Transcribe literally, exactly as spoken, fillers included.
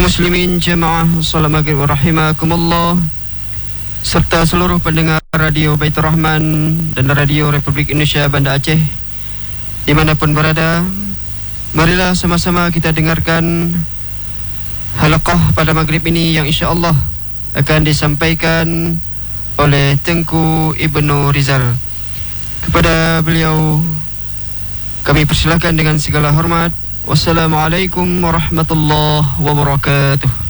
Kaum muslimin jemaah salat maghrib wa rahimakumullah, serta seluruh pendengar Radio Baitur Rahman dan Radio Republik Indonesia Banda Aceh dimanapun berada, marilah sama-sama kita dengarkan halaqah pada maghrib ini yang insya-Allah akan disampaikan oleh Tengku Ibnu Rizal. Kepada beliau kami persilakan dengan segala hormat. Wassalamualaikum warahmatullahi wabarakatuh.